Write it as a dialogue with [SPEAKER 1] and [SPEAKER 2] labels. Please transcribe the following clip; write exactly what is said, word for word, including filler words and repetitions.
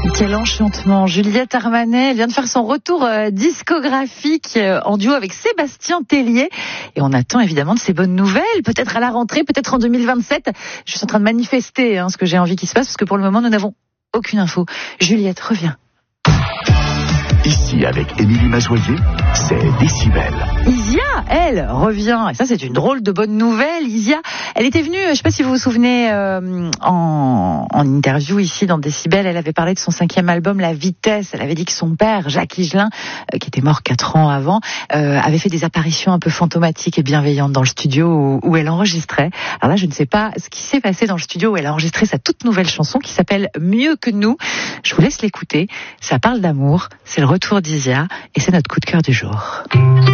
[SPEAKER 1] Quel enchantement. Juliette Armanet vient de faire son retour euh, discographique euh, en duo avec Sébastien Tellier. Et on attend évidemment de ces bonnes nouvelles, peut-être à la rentrée, peut-être en deux mille vingt-sept. Je suis en train de manifester hein, ce que j'ai envie qu'il se passe, parce que pour le moment, nous n'avons aucune info. Juliette, reviens.
[SPEAKER 2] Ici, avec Émilie Mazoyer, c'est Décibel.
[SPEAKER 1] Isia, elle, revient. Et ça, c'est une drôle de bonne nouvelle. Isia, elle était venue, je ne sais pas si vous vous souvenez, euh, en, en interview ici dans Décibel. Elle avait parlé de son cinquième album, La Vitesse. Elle avait dit que son père, Jacques Higelin, euh, qui était mort quatre ans avant, euh, avait fait des apparitions un peu fantomatiques et bienveillantes dans le studio où, où elle enregistrait. Alors là, je ne sais pas ce qui s'est passé dans le studio où elle a enregistré sa toute nouvelle chanson qui s'appelle Mieux que nous. Je vous laisse l'écouter. Ça parle d'amour. C'est le retour d'Isia et c'est notre coup de cœur du jour.